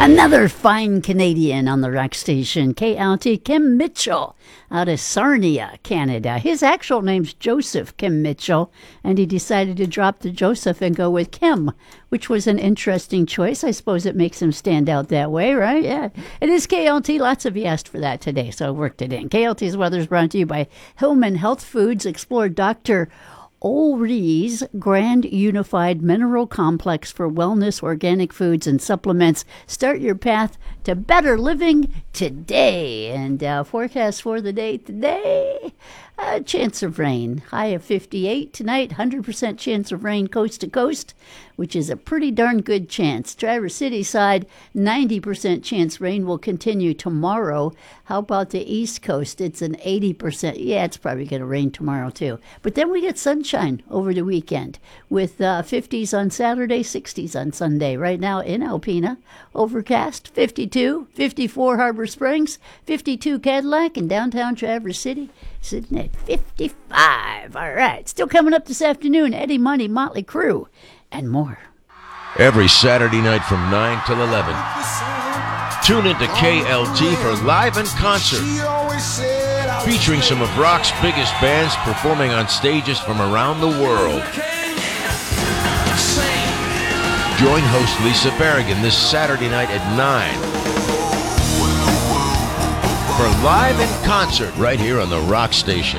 Another fine Canadian on the rock station, KLT, Kim Mitchell, out of Sarnia, Canada. His actual name's Joseph Kim Mitchell, and he decided to drop the Joseph and go with Kim, which was an interesting choice. I suppose it makes him stand out that way, right? Yeah. It is KLT. Lots of you asked for that today, so I worked it in. KLT's weather is brought to you by Hillman Health Foods. Explore Dr. Ulri's Grand Unified Mineral Complex for wellness, organic foods, and supplements. Start your path to better living today. And forecast for the day today, chance of rain. High of 58 tonight, 100% chance of rain coast to coast, which is a pretty darn good chance. Traverse City side, 90% chance rain will continue tomorrow. How about the East Coast? It's an 80%. Yeah, it's probably going to rain tomorrow too. But then we get sunshine over the weekend with 50s on Saturday, 60s on Sunday. Right now in Alpena, overcast, 52, 54 Harbor Springs, 52 Cadillac, and downtown Traverse City sitting at 55. All right, still coming up this afternoon, Eddie Money, Motley Crue, and more. Every Saturday night from 9 till 11. Tune into KLT for Live in Concert, featuring some of rock's biggest bands performing on stages from around the world. Join host Lisa Berrigan this Saturday night at 9 for Live in Concert right here on the Rock Station.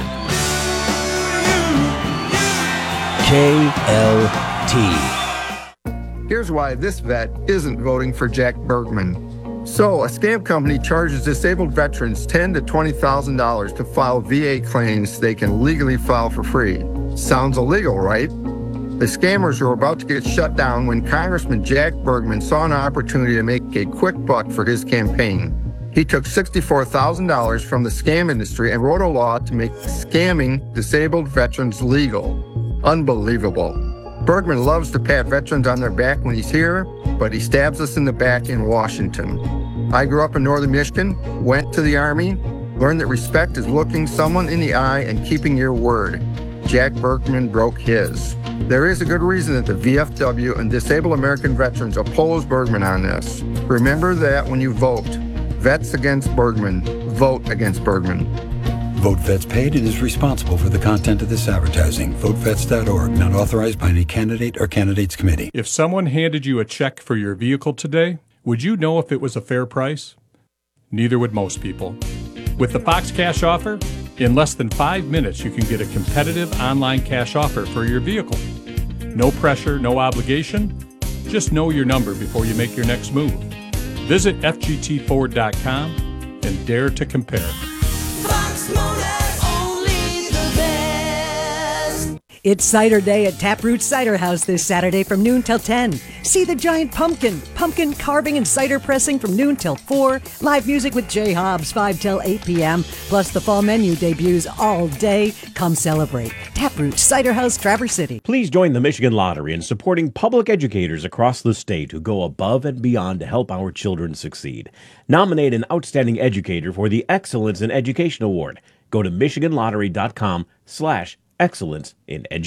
KLT. Here's why this vet isn't voting for Jack Bergman. So, a scam company charges disabled veterans $10,000 to $20,000 to file VA claims they can legally file for free. Sounds illegal, right? The scammers were about to get shut down when Congressman Jack Bergman saw an opportunity to make a quick buck for his campaign. He took $64,000 from the scam industry and wrote a law to make scamming disabled veterans legal. Unbelievable. Bergman loves to pat veterans on their back when he's here, but he stabs us in the back in Washington. I grew up in northern Michigan, went to the Army, learned that respect is looking someone in the eye and keeping your word. Jack Bergman broke his. There is a good reason that the VFW and disabled American veterans oppose Bergman on this. Remember that when you vote. Vets against Bergman. Vote against Bergman. Vote Vets paid and is responsible for the content of this advertising. VoteVets.org, not authorized by any candidate or candidates committee. If someone handed you a check for your vehicle today, would you know if it was a fair price? Neither would most people. With the Fox Cash Offer, in less than 5 minutes you can get a competitive online cash offer for your vehicle. No pressure, no obligation. Just know your number before you make your next move. Visit FGTFord.com and dare to compare. Fox Motor, only the best. It's Cider Day at Taproot Cider House this Saturday from noon till 10. See the giant pumpkin carving and cider pressing from noon till 4. Live music with Jay Hobbs 5 till 8 p.m. Plus the fall menu debuts all day. Come celebrate. Taproot Cider House, Traverse City. Please join the Michigan Lottery in supporting public educators across the state who go above and beyond to help our children succeed. Nominate an outstanding educator for the Excellence in Education Award. Go to MichiganLottery.com/excellence in education.